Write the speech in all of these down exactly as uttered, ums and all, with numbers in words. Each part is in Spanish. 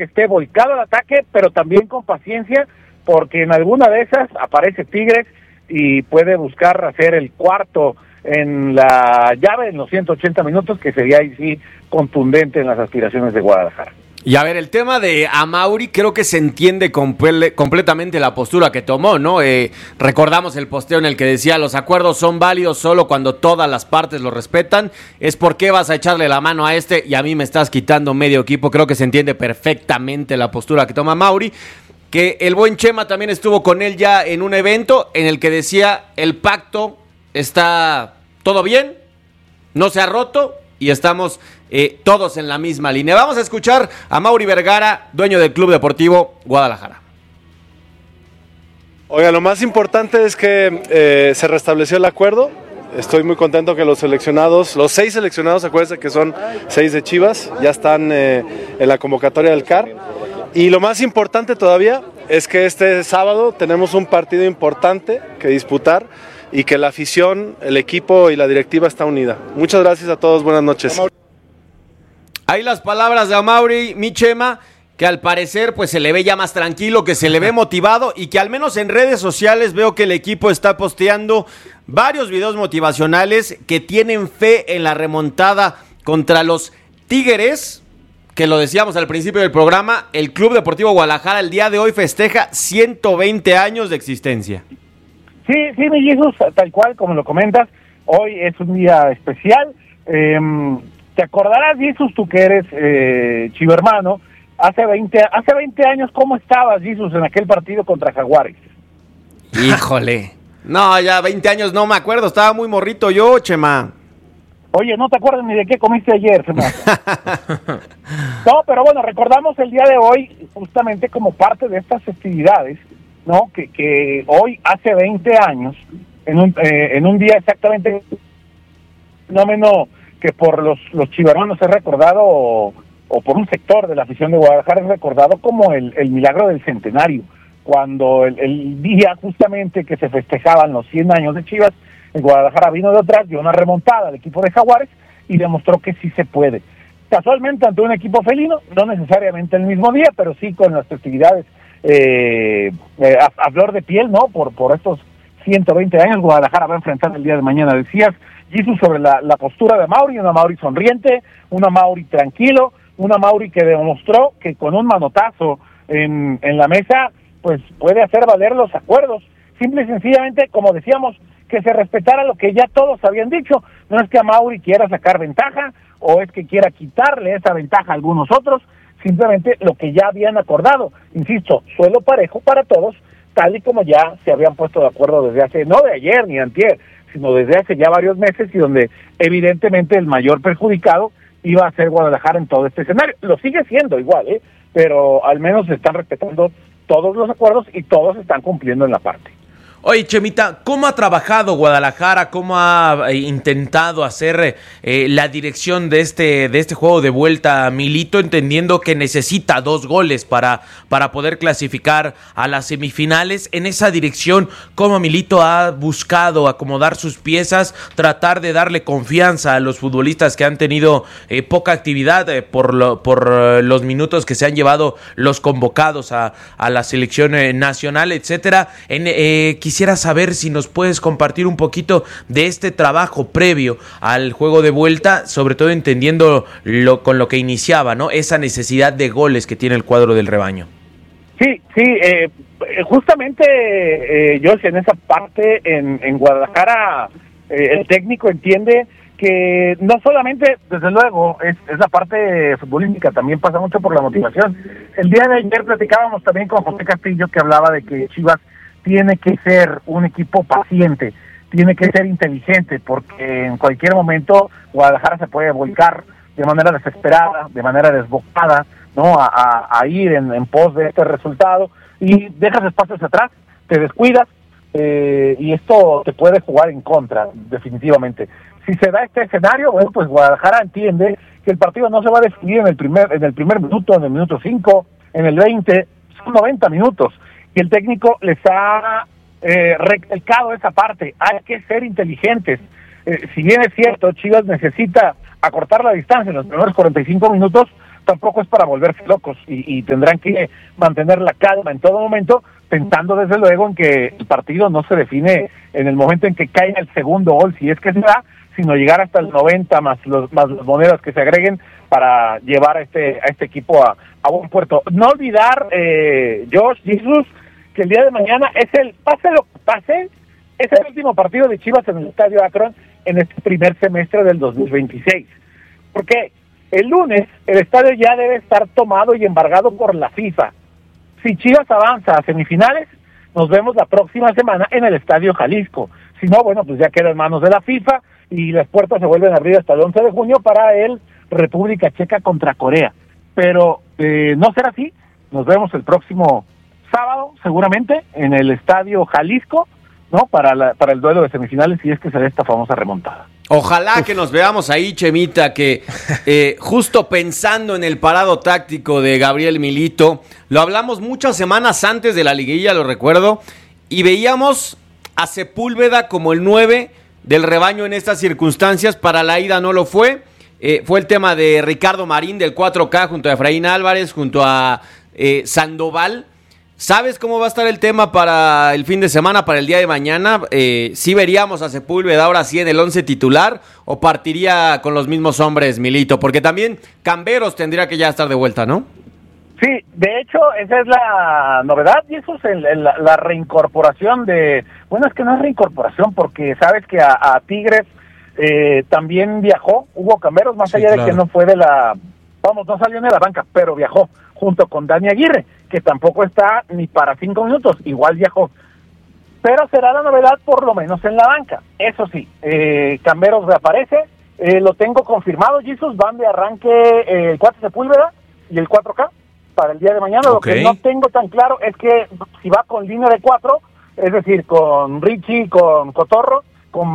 que esté volcado al ataque, pero también con paciencia, porque en alguna de esas aparece Tigres y puede buscar hacer el cuarto en la llave en los ciento ochenta minutos, que sería ahí sí contundente en las aspiraciones de Guadalajara. Y a ver, el tema de Amauri, creo que se entiende comple- completamente la postura que tomó, ¿no? Eh, recordamos el posteo en el que decía, los acuerdos son válidos solo cuando todas las partes lo respetan. Es por qué vas a echarle la mano a este y a mí me estás quitando medio equipo. Creo que se entiende perfectamente la postura que toma Amauri. Que el buen Chema también estuvo con él ya en un evento en el que decía, el pacto está todo bien, no se ha roto y estamos eh, todos en la misma línea. Vamos a escuchar a Mauri Vergara, dueño del Club Deportivo Guadalajara. Oiga, lo más importante es que eh, se restableció el acuerdo. Estoy muy contento que los seleccionados, los seis seleccionados, acuérdense que son seis de Chivas, ya están eh, en la convocatoria del C A R. Y lo más importante todavía es que este sábado tenemos un partido importante que disputar y que la afición, el equipo y la directiva está unida. Muchas gracias a todos, buenas noches. Ahí las palabras de Amauri, mi Chema, que al parecer pues se le ve ya más tranquilo, que se le ve motivado y que al menos en redes sociales veo que el equipo está posteando varios videos motivacionales que tienen fe en la remontada contra los Tigres, que lo decíamos al principio del programa, el Club Deportivo Guadalajara el día de hoy festeja ciento veinte años de existencia. Sí, sí, mi Jesús, tal cual como lo comentas, hoy es un día especial. Eh, te acordarás, Jesús, tú que eres eh, chivo hermano, hace veinte, hace veinte años, ¿cómo estabas, Jesús, en aquel partido contra Jaguares? Híjole, no, ya veinte años no me acuerdo, estaba muy morrito yo, Chema. Oye, no te acuerdas ni de qué comiste ayer, Chema. No, pero bueno, recordamos el día de hoy justamente como parte de estas festividades, ¿no? Que, que hoy hace veinte años, en un, eh, en un día exactamente, fenómeno que por los, los chivermanos es recordado, o, o por un sector de la afición de Guadalajara es recordado como el, el milagro del centenario, cuando el, el día justamente que se festejaban los cien años de Chivas, en Guadalajara vino de atrás, dio una remontada al equipo de Jaguares y demostró que sí se puede. Casualmente ante un equipo felino, no necesariamente el mismo día, pero sí con las festividades eh, eh, a, a flor de piel, ¿no? Por por estos ciento veinte años, Guadalajara va a enfrentar el día de mañana, decías, Jesús, sobre la, la postura de Mauri, una Mauri sonriente, una Mauri tranquilo, una Mauri que demostró que con un manotazo en, en la mesa, pues puede hacer valer los acuerdos. Simple y sencillamente, como decíamos, que se respetara lo que ya todos habían dicho. No es que a Mauri quiera sacar ventaja o es que quiera quitarle esa ventaja a algunos otros, simplemente lo que ya habían acordado. Insisto, suelo parejo para todos, tal y como ya se habían puesto de acuerdo desde hace, no de ayer ni antier, sino desde hace ya varios meses, y donde evidentemente el mayor perjudicado iba a ser Guadalajara en todo este escenario. Lo sigue siendo igual, ¿eh? Pero al menos se están respetando todos los acuerdos y todos están cumpliendo en la parte. Oye, Chemita, ¿cómo ha trabajado Guadalajara? ¿Cómo ha eh, intentado hacer eh, la dirección de este de este juego de vuelta, Milito, entendiendo que necesita dos goles para, para poder clasificar a las semifinales? En esa dirección, ¿cómo Milito ha buscado acomodar sus piezas, tratar de darle confianza a los futbolistas que han tenido eh, poca actividad eh, por, lo, por eh, los minutos que se han llevado los convocados a, a la selección eh, nacional, etcétera? En eh, Quisiera saber si nos puedes compartir un poquito de este trabajo previo al juego de vuelta, sobre todo entendiendo lo, con lo que iniciaba, ¿no? Esa necesidad de goles que tiene el cuadro del rebaño. Sí, sí, eh, justamente, eh, yo en esa parte en, en Guadalajara, eh, el técnico entiende que no solamente, desde luego, es, es la parte futbolística, también pasa mucho por la motivación. El día de ayer platicábamos también con José Castillo, que hablaba de que Chivas tiene que ser un equipo paciente, tiene que ser inteligente, porque en cualquier momento Guadalajara se puede volcar de manera desesperada, de manera desbocada, ¿no? A, a, a ir en, en pos de este resultado, y dejas espacios atrás, te descuidas, eh, y esto te puede jugar en contra, definitivamente. Si se da este escenario, bueno, pues Guadalajara entiende que el partido no se va a definir en el primer, en el primer minuto, en el minuto cinco, en el veinte, son noventa minutos. Y el técnico les ha eh, recalcado esa parte. Hay que ser inteligentes. Eh, si bien es cierto, Chivas necesita acortar la distancia en los primeros cuarenta y cinco minutos, tampoco es para volverse locos y, y tendrán que mantener la calma en todo momento, pensando desde luego en que el partido no se define en el momento en que caiga el segundo gol, si es que se da, sino llegar hasta el noventa más los más las monedas que se agreguen para llevar a este a este equipo a, a buen puerto. No olvidar, eh, Josh, Jesús, que el día de mañana es el, pase lo que pase, es el último partido de Chivas en el Estadio Akron en este primer semestre del dos mil veintiséis. Porque el lunes el estadio ya debe estar tomado y embargado por la FIFA. Si Chivas avanza a semifinales, nos vemos la próxima semana en el Estadio Jalisco. Si no, bueno, pues ya queda en manos de la FIFA y las puertas se vuelven a abrir hasta el once de junio para el República Checa contra Corea. Pero eh, no será así. Nos vemos el próximo sábado, seguramente, en el Estadio Jalisco, ¿no? Para la, para el duelo de semifinales, si es que se da esta famosa remontada. Ojalá Uf. que nos veamos ahí, Chemita, que eh, justo pensando en el parado táctico de Gabriel Milito, lo hablamos muchas semanas antes de la liguilla, lo recuerdo, y veíamos a Sepúlveda como el nueve del rebaño en estas circunstancias. Para la ida no lo fue, eh, fue el tema de Ricardo Marín del cuatro K junto a Efraín Álvarez, junto a eh, Sandoval. ¿Sabes cómo va a estar el tema para el fin de semana, para el día de mañana? Eh, ¿Sí veríamos a Sepúlveda ahora sí en el once titular o partiría con los mismos hombres Milito? Porque también Camberos tendría que ya estar de vuelta, ¿no? Sí, de hecho, esa es la novedad y eso es el, la, la reincorporación de... Bueno, es que no es reincorporación porque sabes que a, a Tigres eh, también viajó Hugo Camberos, más sí, allá claro. de que no fue de la... Vamos, no salió ni de la banca, pero viajó junto con Dani Aguirre, que tampoco está ni para cinco minutos, igual viajó. Pero será la novedad por lo menos en la banca. Eso sí, eh, Camberos reaparece, eh, lo tengo confirmado, Jesús, van de arranque eh, el cuatro Sepúlveda y el cuatro K para el día de mañana. Okay. Lo que no tengo tan claro es que si va con línea de cuatro, es decir, con Richie, con Cotorro,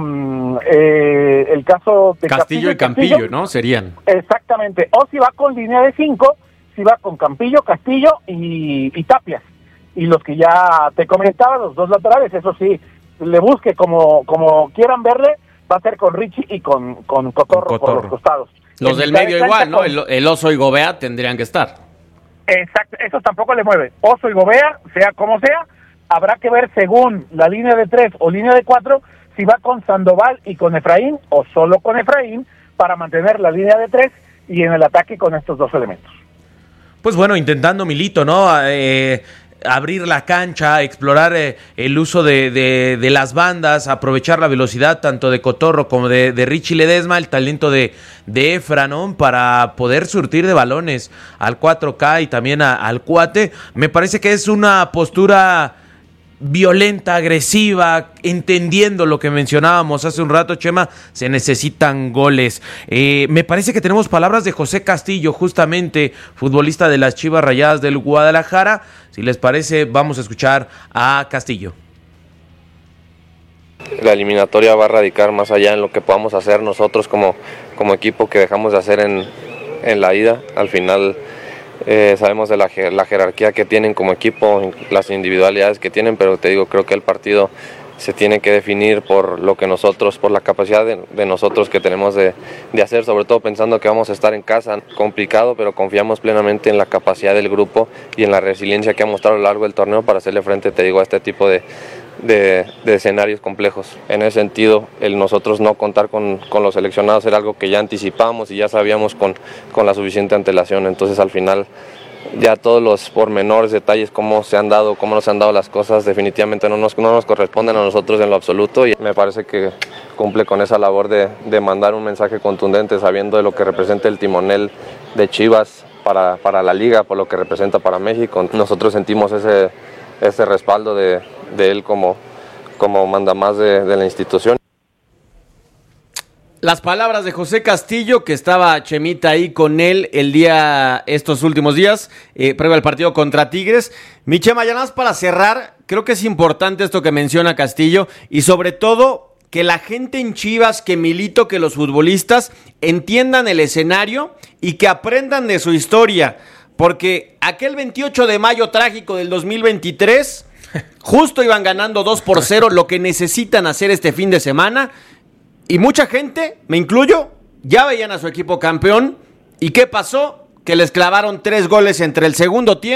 con eh, el caso de Castillo, Castillo y Campillo, Castillo, ¿no? Serían. Exactamente. O si va con línea de cinco, si va con Campillo, Castillo y, y Tapias. Y los que ya te comentaba, los dos laterales, eso sí, le busque como, como quieran verle, va a ser con Richie y con, con Cotorro, con Cotorro por los costados. Los en del medio igual, ¿no? Con... El, el Oso y Gobea tendrían que estar. Exacto, eso tampoco le mueve. Oso y Gobea, sea como sea, habrá que ver según la línea de tres o línea de cuatro, si va con Sandoval y con Efraín o solo con Efraín para mantener la línea de tres y en el ataque con estos dos elementos. Pues bueno, intentando Milito, ¿no? Eh, abrir la cancha, explorar eh, el uso de, de, de las bandas, aprovechar la velocidad tanto de Cotorro como de, de Richie Ledesma, el talento de, de Efra, ¿no? Para poder surtir de balones al cuatro K y también a, al Cuate. Me parece que es una postura violenta, agresiva, entendiendo lo que mencionábamos hace un rato, Chema, se necesitan goles. Eh, me parece que tenemos palabras de José Castillo, justamente futbolista de las Chivas Rayadas del Guadalajara. Si les parece, vamos a escuchar a Castillo. La eliminatoria va a radicar más allá en lo que podamos hacer nosotros como, como equipo que dejamos de hacer en, en la ida. Al final Eh, sabemos de la, la jerarquía que tienen como equipo, las individualidades que tienen, pero te digo, creo que el partido se tiene que definir por lo que nosotros, por la capacidad de, de nosotros que tenemos de, de hacer, sobre todo pensando que vamos a estar en casa, complicado, pero confiamos plenamente en la capacidad del grupo y en la resiliencia que ha mostrado a lo largo del torneo para hacerle frente, te digo, a este tipo de, de, de escenarios complejos. En ese sentido, el nosotros no contar con, con los seleccionados era algo que ya anticipamos y ya sabíamos con, con la suficiente antelación, entonces al final ya todos los pormenores, detalles, cómo se han dado, cómo nos han dado las cosas, definitivamente no nos, no nos corresponden a nosotros en lo absoluto y me parece que cumple con esa labor de, de mandar un mensaje contundente sabiendo de lo que representa el timonel de Chivas para, para la liga, por lo que representa para México. Nosotros sentimos ese, ese respaldo de, de él como, como mandamás de, de la institución. Las palabras de José Castillo, que estaba Chemita ahí con él el día, estos últimos días, eh, previo al partido contra Tigres. Mi Chema, ya nada más para cerrar, creo que es importante esto que menciona Castillo y sobre todo que la gente en Chivas, que Milito, que los futbolistas entiendan el escenario y que aprendan de su historia, porque aquel veintiocho de mayo trágico del dos mil veintitrés, justo iban ganando dos por cero, lo que necesitan hacer este fin de semana. Y mucha gente, me incluyo, ya veían a su equipo campeón. ¿Y qué pasó? que les clavaron tres goles entre el segundo tiempo